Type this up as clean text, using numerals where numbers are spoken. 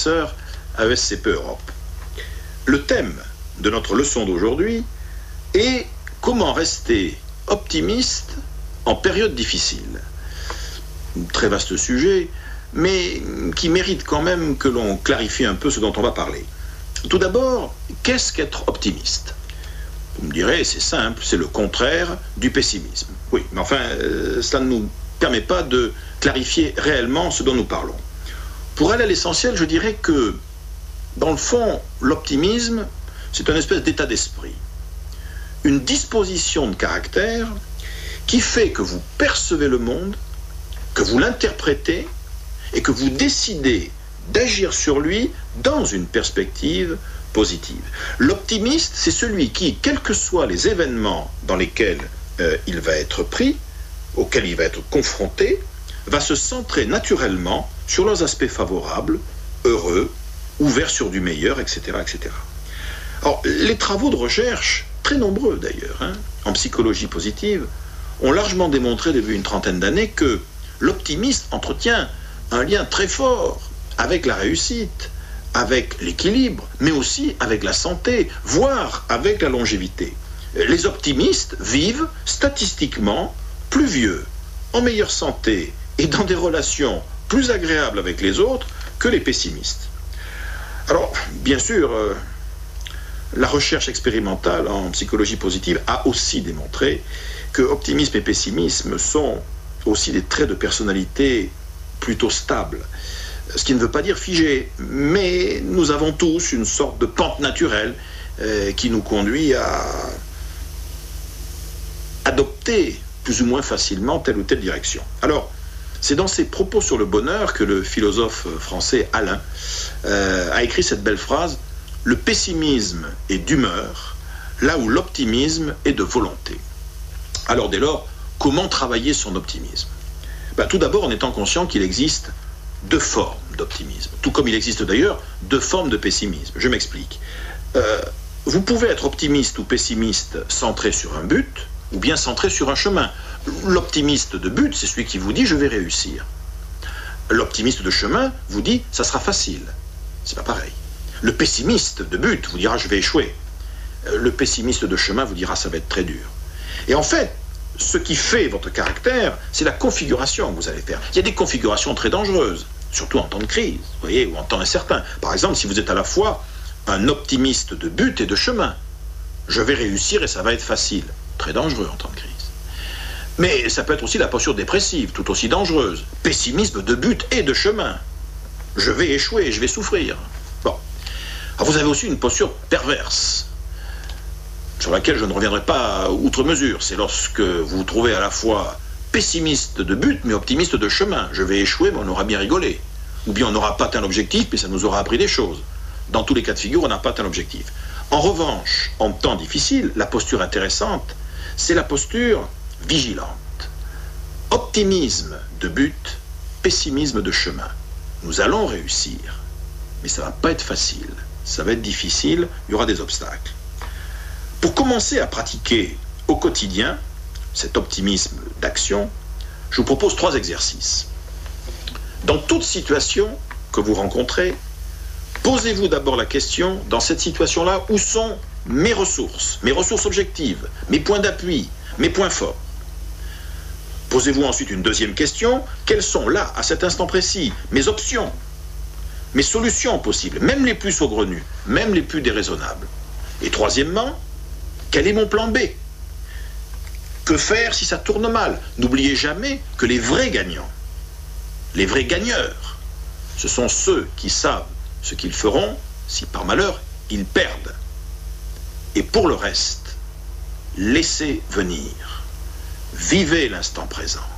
professeur à ESCP Europe. Le thème de notre leçon d'aujourd'hui est comment rester optimiste en période difficile. Très vaste sujet, mais qui mérite quand même que l'on clarifie un peu ce dont on va parler. Tout d'abord, qu'est-ce qu'être optimiste ? Vous me direz, c'est simple, c'est le contraire du pessimisme. Oui, mais enfin, cela ne nous permet pas de clarifier réellement ce dont nous parlons. Pour aller à l'essentiel, je dirais que, dans le fond, l'optimisme, c'est une espèce d'état d'esprit. Une disposition de caractère qui fait que vous percevez le monde, que vous l'interprétez et que vous décidez d'agir sur lui dans une perspective positive. L'optimiste, c'est celui qui, quels que soient les événements dans lesquels il va être pris, auxquels il va être confronté, va se centrer naturellement sur leurs aspects favorables, heureux, ouverts sur du meilleur, etc., etc. Alors, les travaux de recherche, très nombreux d'ailleurs, en psychologie positive, ont largement démontré depuis une trentaine d'années que l'optimiste entretient un lien très fort avec la réussite, avec l'équilibre, mais aussi avec la santé, voire avec la longévité. Les optimistes vivent statistiquement plus vieux, en meilleure santé et dans des relations plus agréables avec les autres que les pessimistes. Alors, bien sûr, la recherche expérimentale en psychologie positive a aussi démontré que optimisme et pessimisme sont aussi des traits de personnalité plutôt stables. Ce qui ne veut pas dire figé, mais nous avons tous une sorte de pente naturelle qui nous conduit à adopter plus ou moins facilement telle ou telle direction. Alors, c'est dans ses propos sur le bonheur que le philosophe français Alain a écrit cette belle phrase « Le pessimisme est d'humeur, là où l'optimisme est de volonté ». Alors dès lors, comment travailler son optimisme ? Tout d'abord en étant conscient qu'il existe deux formes d'optimisme, tout comme il existe d'ailleurs deux formes de pessimisme. Je m'explique. Vous pouvez être optimiste ou pessimiste centré sur un but, ou bien centré sur un chemin. L'optimiste de but, c'est celui qui vous dit « je vais réussir ». L'optimiste de chemin vous dit « ça sera facile ». C'est pas pareil. Le pessimiste de but vous dira « je vais échouer ». Le pessimiste de chemin vous dira « ça va être très dur ». Et en fait, ce qui fait votre caractère, c'est la configuration que vous allez faire. Il y a des configurations très dangereuses, surtout en temps de crise, vous voyez, ou en temps incertain. Par exemple, si vous êtes à la fois un optimiste de but et de chemin, je vais réussir et ça va être facile. Très dangereux en temps de crise. Mais ça peut être aussi la posture dépressive, tout aussi dangereuse. Pessimisme de but et de chemin. Je vais échouer, je vais souffrir. Bon. Alors vous avez aussi une posture perverse, sur laquelle je ne reviendrai pas outre mesure. C'est lorsque vous vous trouvez à la fois pessimiste de but, mais optimiste de chemin. Je vais échouer, mais on aura bien rigolé. Ou bien on n'aura pas atteint l'objectif, mais ça nous aura appris des choses. Dans tous les cas de figure, on n'a pas atteint l'objectif. En revanche, en temps difficile, la posture intéressante, c'est la posture vigilante. Optimisme de but, pessimisme de chemin. Nous allons réussir, mais ça ne va pas être facile. Ça va être difficile, il y aura des obstacles. Pour commencer à pratiquer au quotidien cet optimisme d'action, je vous propose 3 exercices. Dans toute situation que vous rencontrez, posez-vous d'abord la question, dans cette situation-là, où sont mes ressources objectives, mes points d'appui, mes points forts. Posez-vous ensuite une deuxième question, quelles sont là, à cet instant précis, mes options, mes solutions possibles, même les plus saugrenues, même les plus déraisonnables. Et troisièmement, quel est mon plan B ? Que faire si ça tourne mal ? N'oubliez jamais que les vrais gagnants, les vrais gagneurs, ce sont ceux qui savent ce qu'ils feront si par malheur ils perdent. Et pour le reste, laissez venir. Vivez l'instant présent.